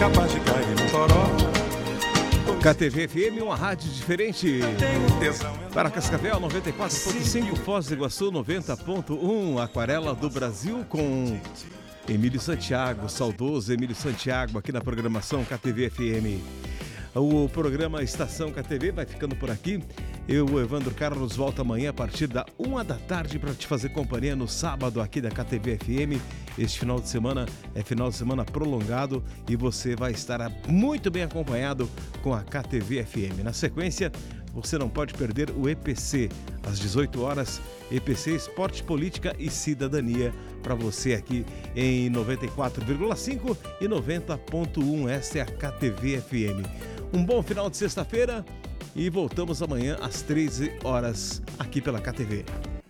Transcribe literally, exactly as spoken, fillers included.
capaz de cair no toró. K T V F M, uma rádio diferente. Para Cascavel, noventa e quatro ponto cinco, Foz do Iguaçu, noventa ponto um, Aquarela do Brasil, com Emílio Santiago, saudoso Emílio Santiago, aqui na programação K T V F M. O programa Estação K T V vai ficando por aqui. Eu, o Evandro Carlos, volto amanhã a partir da uma da tarde para te fazer companhia no sábado aqui da K T V F M. Este final de semana é final de semana prolongado e você vai estar muito bem acompanhado com a K T V F M. Na sequência, você não pode perder o E P C, às dezoito horas, E P C Esporte, Política e Cidadania, para você aqui em noventa e quatro vírgula cinco e noventa ponto um. Esta é a K T V F M. Um bom final de sexta-feira e voltamos amanhã às treze horas aqui pela K T V.